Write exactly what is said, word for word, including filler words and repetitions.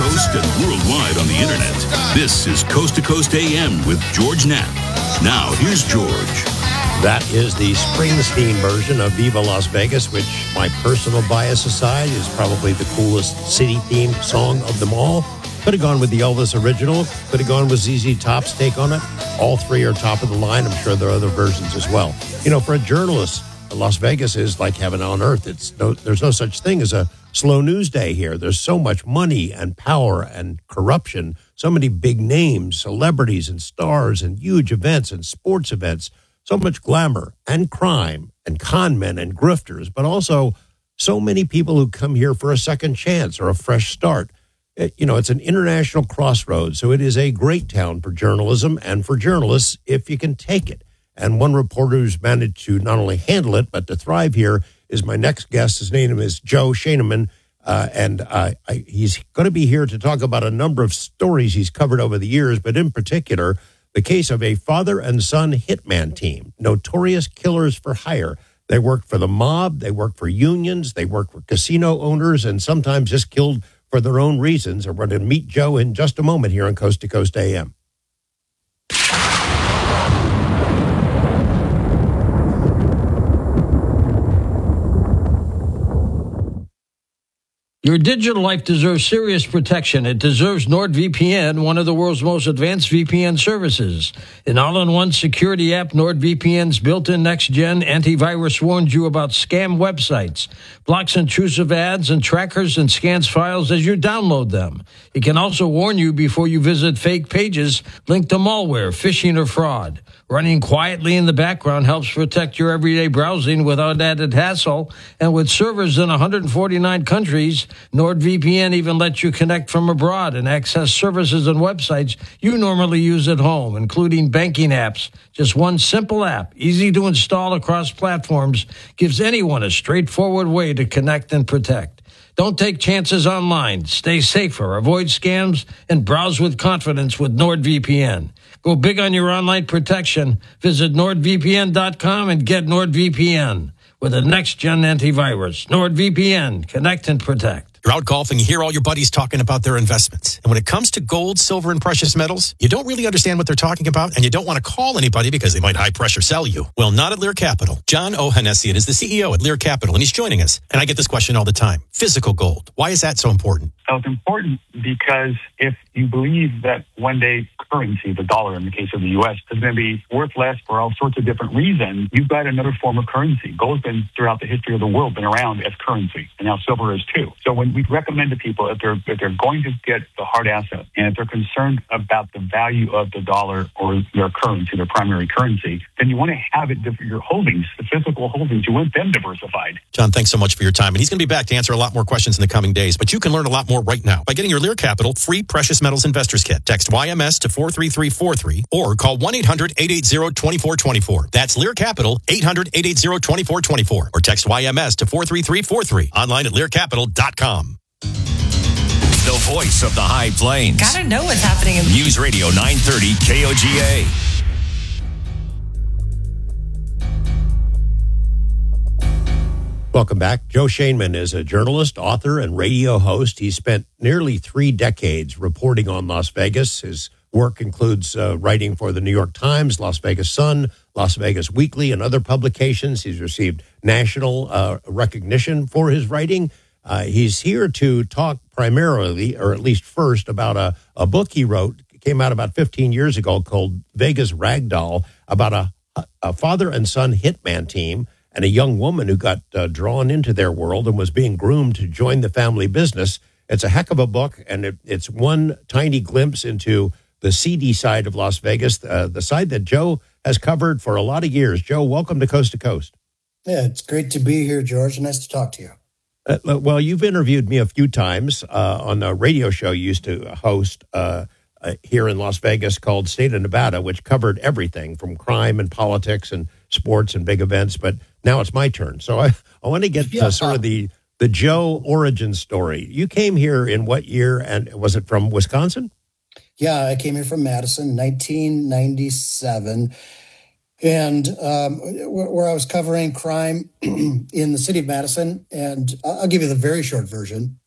coast and worldwide on the internet. This is Coast to Coast A M with George Knapp. Now, here's George. That is the Springsteen version of Viva Las Vegas, which, my personal bias aside, is probably the coolest city-themed song of them all. Could have gone with the Elvis original. Could have gone with Z Z Top's take on it. All three are top of the line. I'm sure there are other versions as well. You know, for a journalist, Las Vegas is like heaven on earth. It's no, there's no such thing as a slow news day here. There's so much money and power and corruption, so many big names, celebrities and stars and huge events and sports events, so much glamour and crime and con men and grifters, but also so many people who come here for a second chance or a fresh start. It, you know, it's an international crossroads, so it is a great town for journalism and for journalists if you can take it. And one reporter who's managed to not only handle it, but to thrive here is my next guest. His name is Joe Schoenmann, uh, and uh, I, he's going to be here to talk about a number of stories he's covered over the years, but in particular, the case of a father and son hitman team, notorious killers for hire. They worked for the mob, they worked for unions, they worked for casino owners, and sometimes just killed for their own reasons. And we're going to meet Joe in just a moment here on Coast to Coast A M. Your digital life deserves serious protection. It deserves NordVPN, one of the world's most advanced V P N services. An all-in-one security app, NordVPN's built-in next-gen antivirus warns you about scam websites, blocks intrusive ads and trackers, and scans files as you download them. It can also warn you before you visit fake pages linked to malware, phishing, or fraud. Running quietly in the background helps protect your everyday browsing without added hassle. And with servers in one hundred forty-nine countries, NordVPN even lets you connect from abroad and access services and websites you normally use at home, including banking apps. Just one simple app, easy to install across platforms, gives anyone a straightforward way to connect and protect. Don't take chances online. Stay safer, avoid scams, and browse with confidence with NordVPN. Go big on your online protection. Visit nord V P N dot com and get NordVPN with a next-gen antivirus. NordVPN. Connect and protect. You're out golfing, you hear all your buddies talking about their investments. And when it comes to gold, silver, and precious metals, you don't really understand what they're talking about, and you don't want to call anybody because they might high-pressure sell you. Well, not at Lear Capital. John Ohanessian is the C E O at Lear Capital, and he's joining us. And I get this question all the time. Physical gold. Why is that so important? So it's important because if you believe that one day currency, the dollar in the case of the U S, is going to be worth less for all sorts of different reasons, you've got another form of currency. Gold's been, throughout the history of the world, been around as currency, and now silver is too. So when we recommend to people, if they're, if they're going to get the hard asset, and if they're concerned about the value of the dollar or their currency, their primary currency, then you want to have it, your holdings, the physical holdings, you want them diversified. John, thanks so much for your time. And he's going to be back to answer a lot more questions in the coming days. But you can learn a lot more right now by getting your Lear Capital free Precious Metals Investors Kit. Text Y M S to four three three four three or call one eight hundred eight eight zero two four two four. That's Lear Capital, eight hundred eight eight zero two four two four. Or text Y M S to four three three four three. Online at lear capital dot com. The voice of the High Plains. Gotta know what's happening in News Radio nine thirty K O G A. Welcome back. Joe Schoenmann is a journalist, author, and radio host. He spent nearly three decades reporting on Las Vegas. His work includes uh, writing for the New York Times, Las Vegas Sun, Las Vegas Weekly, and other publications. He's received national uh, recognition for his writing. Uh, he's here to talk primarily, or at least first, about a, a book he wrote. It came out about fifteen years ago called Vegas Ragdoll, about a, a father and son hitman team and a young woman who got uh, drawn into their world and was being groomed to join the family business. It's a heck of a book, and it, it's one tiny glimpse into the seedy side of Las Vegas, uh, the side that Joe has covered for a lot of years. Joe, welcome to Coast to Coast. Yeah, it's great to be here, George. Nice to talk to you. Uh, well, you've interviewed me a few times uh, on a radio show you used to host uh, uh, here in Las Vegas called State of Nevada, which covered everything from crime and politics and sports and big events. But now it's my turn. So I, I want to get yeah. to sort of the, the Joe origin story. You came here in what year, and was it from Wisconsin? Yeah, I came here from Madison, nineteen ninety-seven. And um, where I was covering crime in the city of Madison. And I'll give you the very short version.